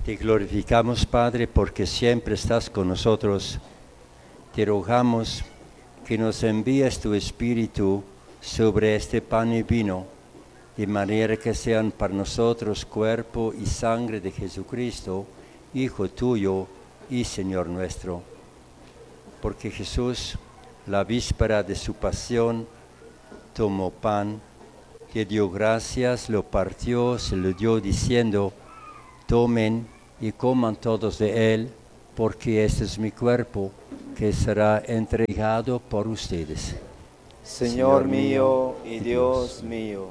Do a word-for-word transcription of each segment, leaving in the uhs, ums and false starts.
Te glorificamos, Padre, porque siempre estás con nosotros. Te rogamos que nos envíes tu Espíritu sobre este pan y vino, de manera que sean para nosotros cuerpo y sangre de Jesucristo, Hijo tuyo y Señor nuestro. Porque Jesús, la víspera de su pasión, tomó pan, te dio gracias, lo partió, se lo dio diciendo: tomen y coman todos de él, porque este es mi cuerpo, que será entregado por ustedes. Señor mío y Dios mío.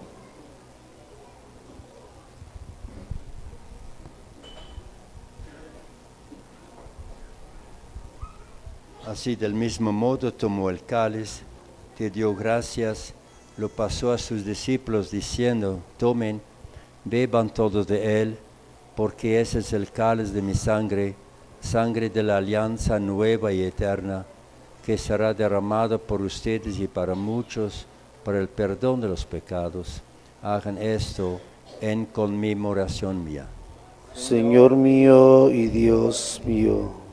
Así, del mismo modo, tomó el cáliz, te dio gracias, lo pasó a sus discípulos diciendo: tomen, beban todos de él, porque ese es el cáliz de mi sangre, sangre de la alianza nueva y eterna, que será derramado por ustedes y para muchos, para el perdón de los pecados. Hagan esto en conmemoración mía. Señor mío y Dios mío.